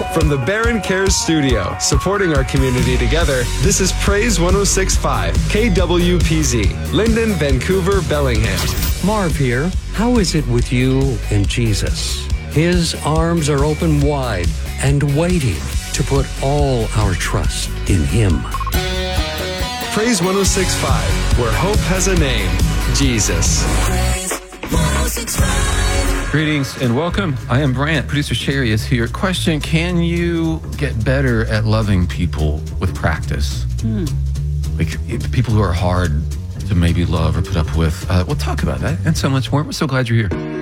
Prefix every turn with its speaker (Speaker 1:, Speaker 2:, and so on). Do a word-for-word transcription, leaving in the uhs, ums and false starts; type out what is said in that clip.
Speaker 1: From the Baron Cares studio, supporting our community together, this is Praise one oh six point five, K W P Z, Linden, Vancouver, Bellingham.
Speaker 2: Marv here. How is it with you and Jesus? His arms are open wide and waiting to put all our trust in Him.
Speaker 1: Praise one oh six point five, where hope has a name, Jesus.
Speaker 3: Greetings and welcome. I am Brant. Producer Sherry is here. Question, can you get better at loving people with practice? Hmm. Like people who are hard to maybe love or put up with. Uh, we'll talk about that and so much more. We're so glad you're here.